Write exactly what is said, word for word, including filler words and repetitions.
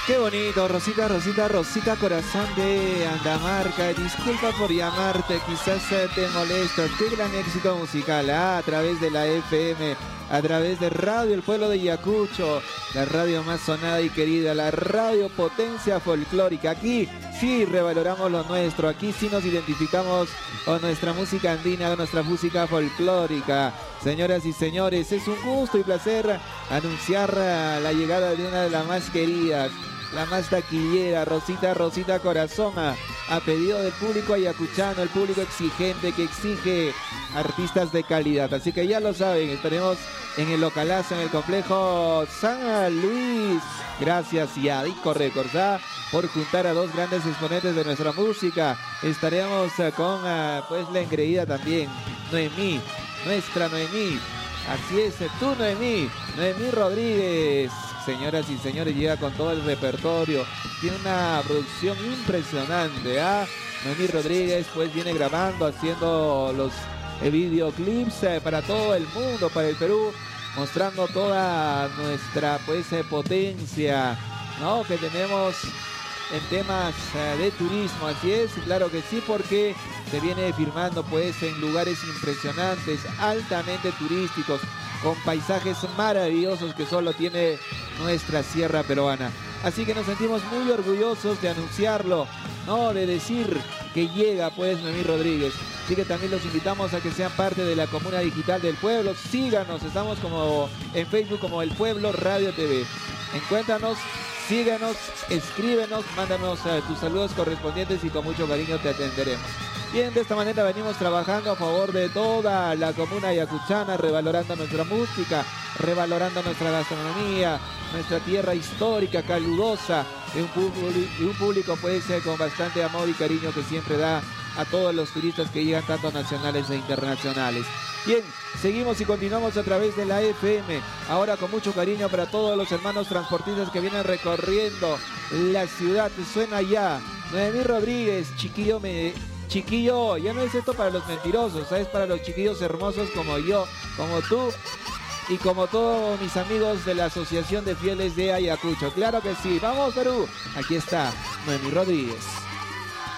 Qué bonito, Rosita, Rosita, Rosita, corazón de Andamarca. Disculpa por llamarte, quizás te molestas. Qué gran éxito musical, ¿ah? A través de la F M, a través de Radio El Pueblo de Ayacucho, la radio más sonada y querida, la radio potencia folclórica. Aquí sí revaloramos lo nuestro, aquí sí nos identificamos con nuestra música andina, con nuestra música folclórica. Señoras y señores, es un gusto y placer anunciar la llegada de una de las más queridas, la más taquillera, Rosita, Rosita Corazón, a, a pedido del público ayacuchano, el público exigente que exige artistas de calidad. Así que ya lo saben, estaremos en el localazo, en el complejo San Luis. Gracias y a Dico Records, ¿ah? por juntar a dos grandes exponentes de nuestra música. Estaremos con uh, pues la engreída también, Noemí, nuestra Noemí. Así es, tú Noemí, Noemí Rodríguez. Señoras y señores, llega con todo el repertorio. Tiene una producción impresionante, ¿ah? Noemí Rodríguez pues viene grabando, haciendo los eh, videoclips eh, para todo el mundo, para el Perú, mostrando toda nuestra pues eh, potencia, ¿no? que tenemos en temas eh, de turismo. Así es, claro que sí, porque se viene firmando pues en lugares impresionantes, altamente turísticos, con paisajes maravillosos que solo tiene nuestra sierra peruana. Así que nos sentimos muy orgullosos de anunciarlo, no de decir que llega pues Noemí Rodríguez. Así que también los invitamos a que sean parte de la comuna digital del pueblo. Síganos, estamos como en Facebook como El Pueblo Radio T V. Encuéntranos, síganos, escríbenos, mándanos uh, tus saludos correspondientes y con mucho cariño te atenderemos. Bien, de esta manera venimos trabajando a favor de toda la comuna ayacuchana, revalorando nuestra música, revalorando nuestra gastronomía, nuestra tierra histórica, calurosa, de un público, de un público pues con bastante amor y cariño que siempre da a todos los turistas que llegan tanto nacionales e internacionales. Bien, seguimos y continuamos a través de la F M, ahora con mucho cariño para todos los hermanos transportistas que vienen recorriendo la ciudad. Suena ya Noemí Rodríguez, chiquillo me... Chiquillo, ya no es esto para los mentirosos, es para los chiquillos hermosos como yo, como tú y como todos mis amigos de la Asociación de Fieles de Ayacucho. Claro que sí, vamos Perú, aquí está Noemí Rodríguez.